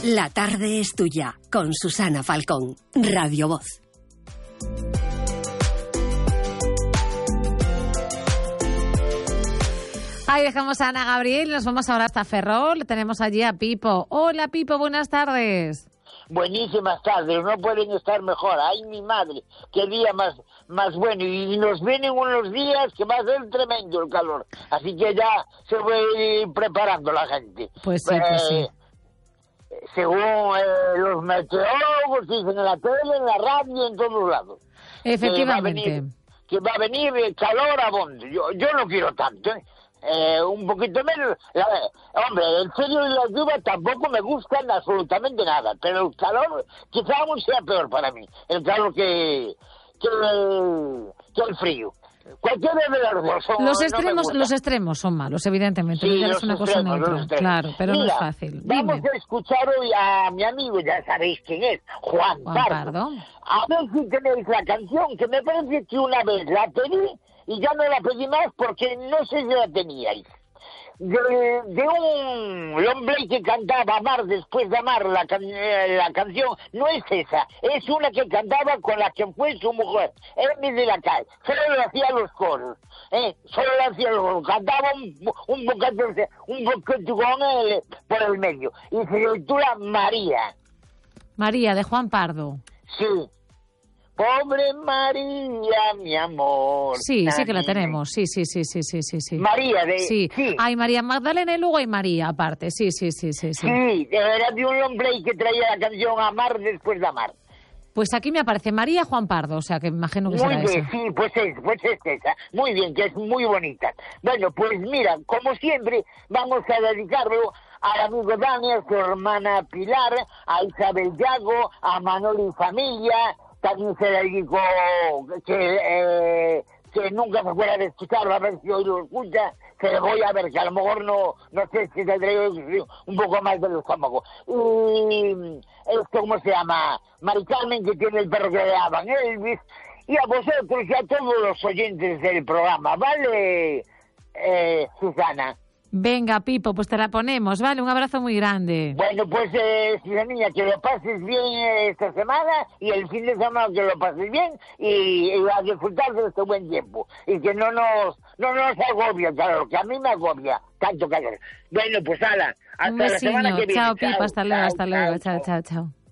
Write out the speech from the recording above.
La tarde es tuya, con Susana Falcón, Radio Voz. Ahí dejamos a Ana Gabriel y nos vamos ahora hasta Ferrol. Tenemos allí a Pipo. Hola Pipo, buenas tardes. Buenísimas tardes, no pueden estar mejor. Ay, mi madre, qué día más bueno. Y nos vienen unos días que va a ser tremendo el calor. Así que ya se va a ir preparando la gente. Pues sí, pues sí. Según los meteorólogos dicen en la tele, en la radio, en todos lados. Efectivamente. Que va a venir calor abondo. Yo no quiero tanto, un poquito menos. Hombre, el frío y la lluvia tampoco me gustan absolutamente nada, pero el calor quizá aún sea peor para mí, el calor que el frío. Cualquiera de las dos son, los extremos son malos, evidentemente. Sí, es una cosa neutra, claro, pero mira, no es fácil. Vamos a escuchar hoy a mi amigo, ya sabéis quién es, Juan Pardo. A ver si tenéis la canción, que me parece que una vez la pedí y ya no la pedí más porque no sé si la teníais. De un hombre que cantaba Amar después de amar, la canción no es esa, es una que cantaba con la que fue su mujer, Hermes de la Calle. Solo le hacía los coros, cantaba un poquito por el medio, y se titula María. María, de Juan Pardo. Sí. Pobre María, mi amor. Sí, sí que la tenemos. Sí. María, sí. Hay María Magdalena y luego hay María aparte. Sí. Sí, era de un hombre que traía la canción Amar después de amar. Pues aquí me aparece María Juan Pardo, o sea que me imagino que será esa. Sí, pues es esa. Muy bien, que es muy bonita. Bueno, pues mira, como siempre, vamos a dedicarlo al amigo Dani, a su hermana Pilar, a Isabel Yago, a Manolo y familia. También se dedico que nunca se fuera de escucharlo, a ver si hoy lo escucha, que le voy a ver, que a lo mejor no sé si tendré un poco más del estómago. Y esto, ¿cómo se llama? Mari Carmen, que tiene el perro que le llaman Elvis, y a vosotros y a todos los oyentes del programa, ¿vale, Susana? Venga, Pipo, pues te la ponemos, ¿vale? Un abrazo muy grande. Bueno, pues, niña, que lo pases bien esta semana y el fin de semana que lo pases bien y a disfrutar de este buen tiempo. Y que no nos agobia el calor, que a mí me agobia tanto calor. Bueno, pues, hasta la semana que viene. Chao, Pipo, hasta luego. Chao.